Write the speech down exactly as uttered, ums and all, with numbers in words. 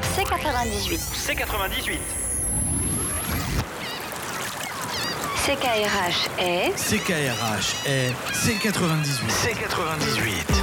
C quatre-vingt-dix-huit. C quatre-vingt-dix-huit. C K R H est... C K R H est C quatre-vingt-dix-huit. C quatre-vingt-dix-huit.